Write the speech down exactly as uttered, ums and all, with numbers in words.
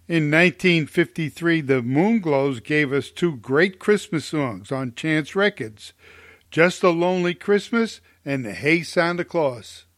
In nineteen fifty-three, the Moonglows gave us two great Christmas songs on Chance Records, Just a Lonely Christmas and Hey Santa Claus.